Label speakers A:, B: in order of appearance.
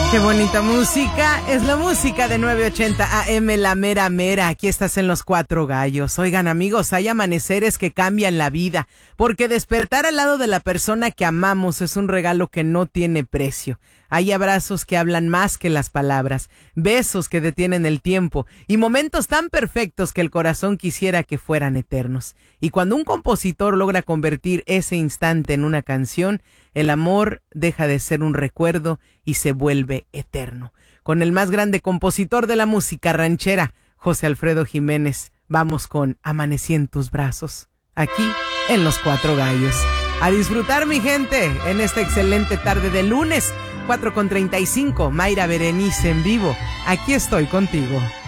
A: Qué bonita música, es la música de 980 AM, la mera mera. Aquí estás en Los Cuatro Gallos. Oigan, amigos, hay amaneceres que cambian la vida, porque despertar al lado de la persona que amamos es un regalo que no tiene precio. Hay abrazos que hablan más que las palabras, besos que detienen el tiempo y momentos tan perfectos que el corazón quisiera que fueran eternos. Y cuando un compositor logra convertir ese instante en una canción, el amor deja de ser un recuerdo y se vuelve eterno. Con el más grande compositor de la música ranchera, José Alfredo Jiménez, vamos con Amanecí en tus brazos, aquí en Los Cuatro Gallos. A disfrutar, mi gente, en esta excelente tarde de lunes, 4:35, Mayra Berenice en vivo. Aquí estoy contigo.